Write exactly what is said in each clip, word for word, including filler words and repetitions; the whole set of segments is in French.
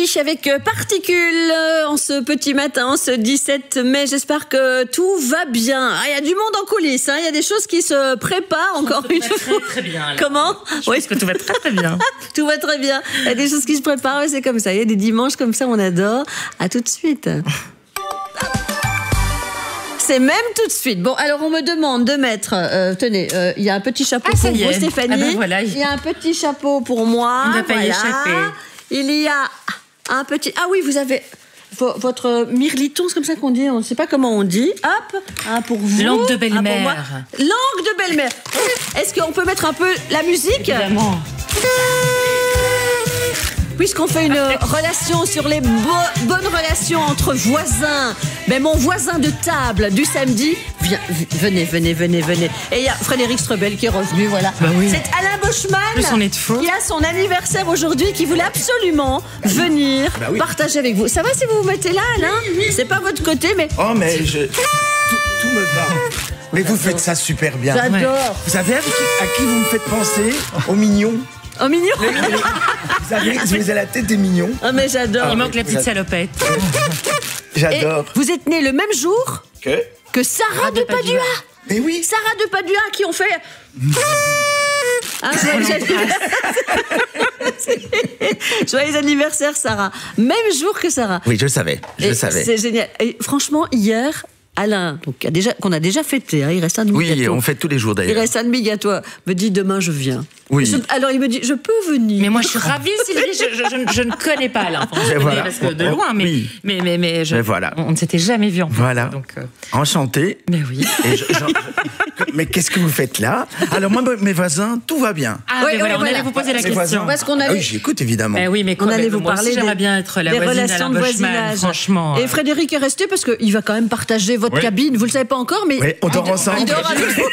avec Particules en ce petit matin, ce dix-sept mai. J'espère que tout va bien. Il ah, y a du monde en coulisses, il hein. y a des choses qui se préparent encore une fois. Très, très bien. Alors. Comment? Je oui. pense que tout va très très bien. Tout va très bien. Il y a des choses qui se préparent, c'est comme ça. Il y a des dimanches comme ça, on adore. À tout de suite. C'est même tout de suite. Bon, alors on me demande de mettre. Euh, tenez, il euh, y a un petit chapeau ah, pour vous, Stéphanie. Ah ben voilà. Il y a un petit chapeau pour moi. On ne va pas voilà. y échapper. Il y a un petit. Ah oui, vous avez votre mirliton, c'est comme ça qu'on dit. On ne sait pas comment on dit. Hop, un pour vous. Langue de belle-mère. Langue de belle-mère. Est-ce qu'on peut mettre un peu la musique? Évidemment. Puisqu'on fait une relation sur les bo bonnes relations entre voisins, mais mon voisin de table du samedi, viens, venez, venez, venez, venez. Et il y a Frédéric Strebel qui est revenu, voilà. Bah oui. C'est Alain Boschman on est de faux. qui a son anniversaire aujourd'hui, qui voulait absolument venir bah oui. partager avec vous. Ça va si vous vous mettez là, Alain? Oui, oui. C'est pas votre côté, mais... Oh, mais je... tout, tout me va. Mais vous faites ça super bien. J'adore. Vous savez à qui, à qui vous me faites penser? Aux mignons. Oh, mignon. Vous avez, vous avez la tête des mignons. Oh, mais j'adore. Il manque la petite salopette. J'adore. Vous êtes nés le même jour que, que Sarah, Sarah de, de Padua. Padua. Mais oui. Sarah de Padua qui ont fait... Ah, joyeux anniversaire. Joyeux anniversaire, Sarah. Même jour que Sarah. Oui, je le savais. Je le savais. C'est génial. Et franchement, hier... Alain, donc, a déjà, qu'on a déjà fêté, hein, il reste un demi-gâteau. Oui, on fête tous les jours d'ailleurs. Il reste un demi-gâteau, me dit demain je viens. Oui. Je, alors il me dit, je peux venir. Mais moi je suis ravie Sylvie, je, je, je, je ne connais pas Alain. Enfin, je voilà. parce que de loin, mais, oui. mais, mais, mais, je, mais voilà. on ne s'était jamais vu en fait. Voilà. Donc, euh... Enchanté. Mais oui. Et je, je, je, mais qu'est-ce que vous faites là? Alors moi, mes voisins, tout va bien. Ah, oui, mais voilà, oui, on voilà. allait vous poser la mes question. Parce qu'on avait... ah oui, j'écoute évidemment. Mais oui, mais on allait vous moi parler aussi, j'aimerais bien être la des voisine relations de voisinage. Franchement. Et Frédéric est resté parce qu'il va quand même partager votre oui. cabine. Vous le savez pas encore, mais oui, on dort ensemble. Il dort avec vous.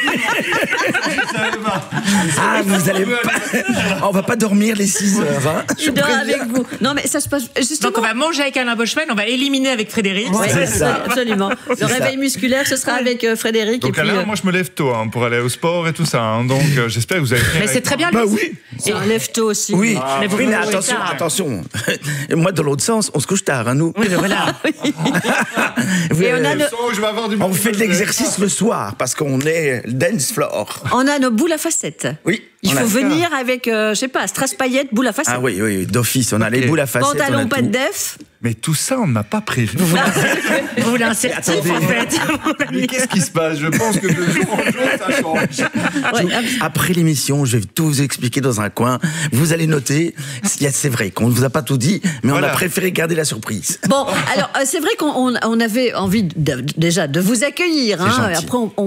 Ah, vous allez pas... On va pas dormir les six heures. Hein. Il dort avec vous. Non, mais ça se passe justement. Donc on va manger avec Alain Boschman, on va éliminer avec Frédéric. Oui, c'est ça. Absolument. Le réveil ça. musculaire, ce sera avec euh, Frédéric. Donc et Alain, puis, euh... moi je me lève tôt hein, pour aller au sport et tout ça. Hein, donc euh, j'espère que vous allez. Mais c'est très bien. Bah oui. C'est un lève tôt aussi. Oui. Ah, mais, vous oui, mais attention, tard. attention. Moi dans l'autre sens, on se couche tard, hein, nous. Oui, mais voilà. vous, et on a le... nos... on fait de l'exercice le soir parce qu'on est dance floor. On a nos boules à facettes. Oui. Il faut venir avec, euh, je sais pas, strass paillettes, boule à facettes. Ah oui, oui, d'office, on a okay. les boules à facettes. Pantalon, pas de def. Mais tout ça, on ne m'a pas prévu. Vous voulez un certif, en fait. Mais qu'est-ce qui se passe? Je pense que de jour en jour, ça change. Ouais, après l'émission, je vais tout vous expliquer dans un coin. Vous allez noter. C'est vrai qu'on ne vous a pas tout dit, mais voilà. on a préféré garder la surprise. Bon, alors, c'est vrai qu'on on avait envie de, déjà de vous accueillir. Hein. Après, on, on